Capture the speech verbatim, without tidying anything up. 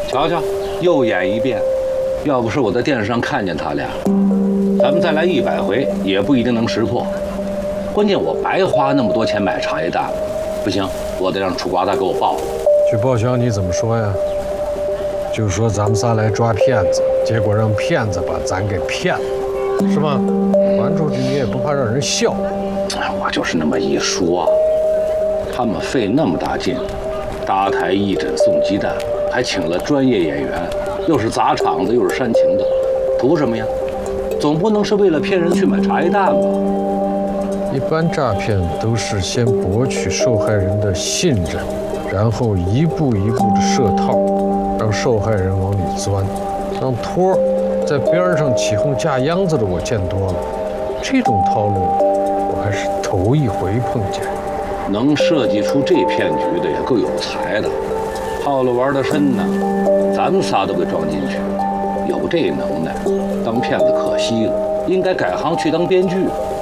瞧瞧，又演一遍。要不是我在电视上看见他俩，咱们再来一百回也不一定能识破。关键我白花那么多钱买茶叶蛋了，不行，我得让楚瓜他给我报。 去报销你怎么说呀？就说咱们仨来抓骗子，结果让骗子把咱给骗了，是吧？传出去你也不怕让人笑？ 哎，我就是那么一说。他们费那么大劲，搭台义诊送鸡蛋，还请了专业演员，又是砸场子又是煽情的，图什么呀？总不能是为了骗人去买茶叶蛋吧？ 一般诈骗都是先博取受害人的信任，然后一步一步的设套，让受害人往里钻，让托在边上起哄架秧子的我见多了，这种套路我还是头一回碰见。 能设计出这骗局的也够有才的，套路玩得深呢，咱们仨都给装进去，有这能耐，当骗子可惜了，应该改行去当编剧。